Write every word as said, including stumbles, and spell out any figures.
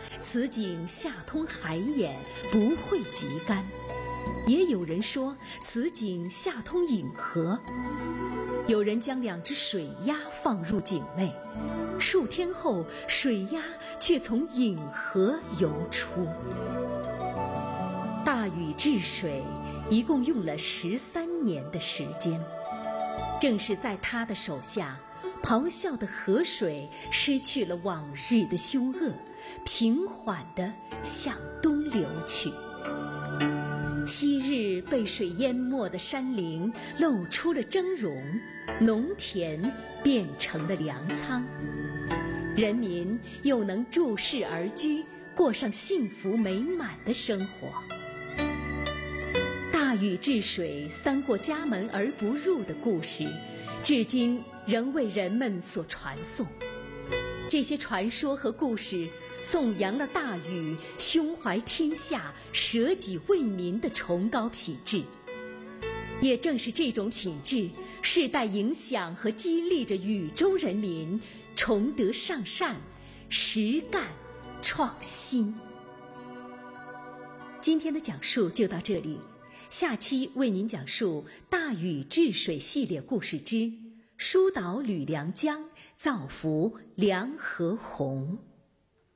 此井下通海眼，不会急干。也有人说此井下通饮河。有人将两只水鸭放入井内，数天后水鸭却从饮河游出。大禹治水一共用了十三年的时间，正是在他的手下，咆哮的河水失去了往日的凶恶，平缓地向东流去。昔日被水淹没的山林露出了峥嵘，农田变成了粮仓，人民又能注视而居，过上幸福美满的生活。大禹治水三过家门而不入的故事，至今仍为人们所传颂。这些传说和故事颂扬了大禹胸怀天下、舍己为民的崇高品质。也正是这种品质，世代影响和激励着禹州人民崇德尚善、实干创新。今天的讲述就到这里，下期为您讲述大禹治水系列故事之疏导吕梁江，造福梁河洪。